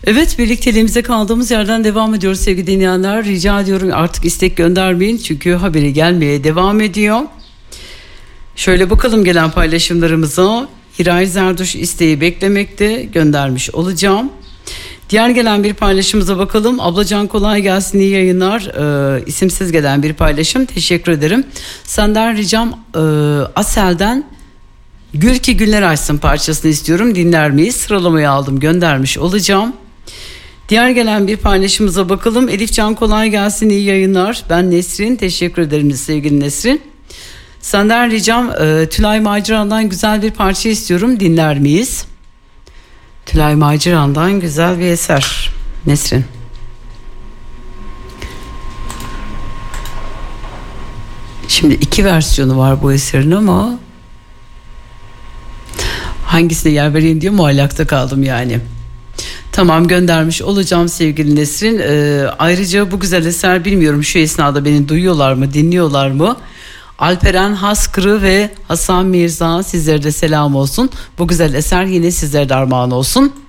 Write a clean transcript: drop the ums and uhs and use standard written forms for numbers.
Evet, birlikteliğimize kaldığımız yerden devam ediyoruz sevgili dinleyenler. Rica ediyorum artık istek göndermeyin çünkü haberi gelmeye devam ediyor. Şöyle bakalım gelen paylaşımlarımıza. İray Zerduş isteği beklemekte, göndermiş olacağım. Diğer gelen bir paylaşımıza bakalım. Ablacan kolay gelsin, iyi yayınlar. İsimsiz gelen bir paylaşım, teşekkür ederim. Senden ricam Asel'den Gül ki Günler Açsın parçasını istiyorum, dinler miyiz? Sıralamayı aldım, göndermiş olacağım. Diğer gelen bir paylaşımıza bakalım. Elifcan kolay gelsin, iyi yayınlar. Ben Nesrin, teşekkür ederim sevgili Nesrin. Senden ricam Tülay Maciran'dan güzel bir parça istiyorum, dinler miyiz? Tülay Maciran'dan güzel bir eser Nesrin. Şimdi 2 versiyonu var bu eserin ama hangisine yer vereyim diye muallakta kaldım yani. Tamam, göndermiş olacağım sevgili Nesrin. Ayrıca bu güzel eser, bilmiyorum şu esnada beni duyuyorlar mı, dinliyorlar mı? Alperen Haskırı ve Hasan Mirza, sizlere de selam olsun. Bu güzel eser yine sizlere de armağan olsun.